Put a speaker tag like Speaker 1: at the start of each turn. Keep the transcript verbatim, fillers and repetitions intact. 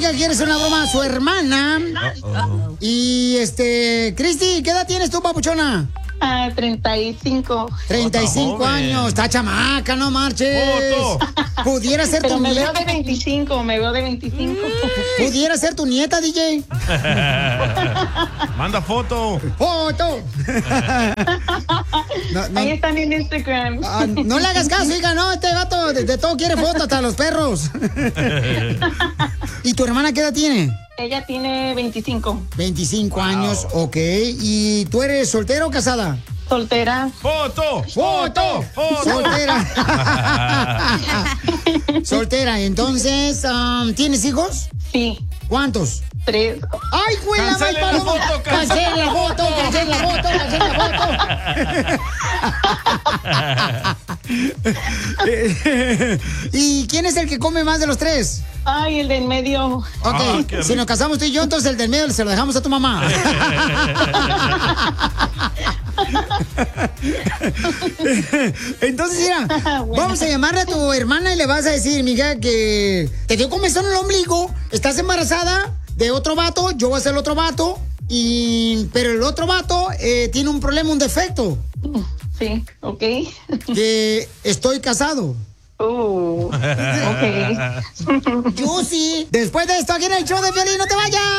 Speaker 1: amiga quiere hacer una broma a su hermana. Uh-oh. Y este, Cristi, ¿qué edad tienes tú, papuchona?
Speaker 2: Ah, treinta y cinco.
Speaker 1: treinta y cinco años, está chamaca, no marches. Foto. Pudiera ser
Speaker 2: Pero
Speaker 1: tu
Speaker 2: me
Speaker 1: nieta.
Speaker 2: veo de veinticinco, me veo de veinticinco.
Speaker 1: Pudiera ser tu nieta, D J.
Speaker 3: Manda foto.
Speaker 1: Foto.
Speaker 2: No, no. Ahí están en Instagram.
Speaker 1: Ah, no le hagas caso, hija, no, este gato de, de todo quiere foto, hasta los perros. ¿Y tu hermana qué edad tiene?
Speaker 2: Ella tiene veinticinco.
Speaker 1: veinticinco wow. años, ok. ¿Y tú eres soltera o casada?
Speaker 2: Soltera.
Speaker 3: ¡Foto!
Speaker 1: ¡Foto! ¡Foto! Soltera. Soltera, entonces, um, ¿tienes hijos?
Speaker 2: Sí.
Speaker 1: ¿Cuántos?
Speaker 2: Tres.
Speaker 1: ¡Ay, güey, la mal paloma! ¡Cancela la foto! ¡Cancela la foto! ¡Cancela la foto! ¿Y quién es el que come más de los tres?
Speaker 2: Ay, el del medio.
Speaker 1: Ok, ah, si nos casamos tú y yo, entonces el del medio se lo dejamos a tu mamá. Entonces, mira, bueno. Vamos a llamarle a tu hermana y le vas a decir, mija, que te dio comezón en el ombligo, estás embarazada de otro vato, yo voy a ser el otro vato, y pero el otro vato eh, tiene un problema, un defecto.
Speaker 2: Sí, ok.
Speaker 1: Que estoy casado.
Speaker 2: Uh, ok.
Speaker 1: Yo sí. Después de esto, aquí en el show de Piolín, no te vayas.